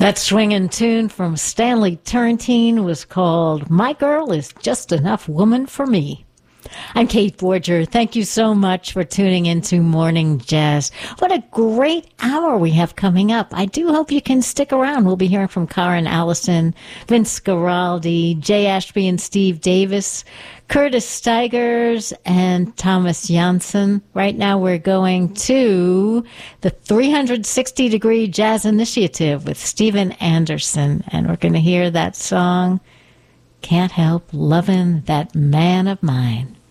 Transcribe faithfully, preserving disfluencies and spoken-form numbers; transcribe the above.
That swinging tune from Stanley Turrentine was called My Girl Is Just Enough Woman for Me. I'm Kate Borger. Thank you so much for tuning into Morning Jazz. What a great hour we have coming up. I do hope you can stick around. We'll be hearing from Karen Allison, Vince Guaraldi, Jay Ashby and Steve Davis, Curtis Stigers, and Thomas Janssen. Right now we're going to the three sixty degree Jazz Initiative with Steven Anderson, and we're going to hear that song, Can't Help Lovin' That Man of Mine.